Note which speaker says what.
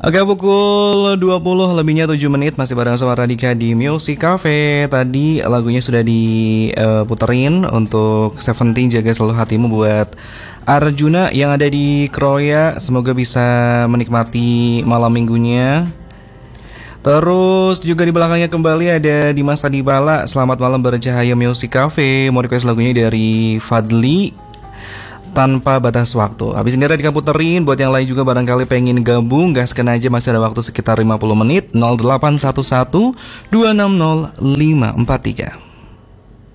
Speaker 1: Oke, pukul 20 lebihnya 7 menit masih bareng sama Radika di Music Cafe. Tadi lagunya sudah diputerin untuk Seventeen, Jaga Selalu Hatimu buat Arjuna yang ada di Kroya. Semoga bisa menikmati malam minggunya. Terus juga di belakangnya kembali ada Dimas Adibala. Selamat malam bercahaya Music Cafe. Mau request lagunya dari Fadli, Tanpa Batas Waktu. Habis ini Radika puterin. Buat yang lain juga barangkali pengen gabung, gaskan aja, masih ada waktu sekitar 50 menit. 0811 260 543.